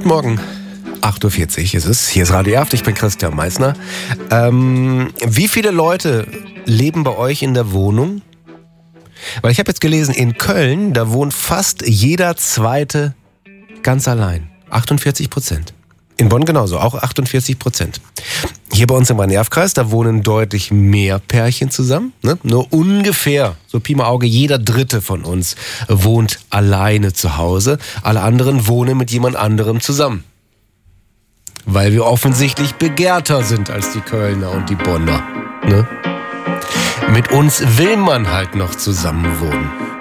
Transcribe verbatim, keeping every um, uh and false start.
Guten Morgen. acht Uhr vierzig ist es. Hier ist Radio Erft, ich bin Christian Meissner. Ähm, wie viele Leute leben bei euch in der Wohnung? Weil ich habe jetzt gelesen, in Köln, da wohnt fast jeder Zweite ganz allein. achtundvierzig Prozent. In Bonn genauso, auch achtundvierzig Prozent. Hier bei uns im Rhein-Erft-Kreis, da wohnen deutlich mehr Pärchen zusammen. Ne? Nur ungefähr, so Pi mal Auge, jeder Dritte von uns wohnt alleine zu Hause. Alle anderen wohnen mit jemand anderem zusammen. Weil wir offensichtlich begehrter sind als die Kölner und die Bonner. Ne? Mit uns will man halt noch zusammen wohnen.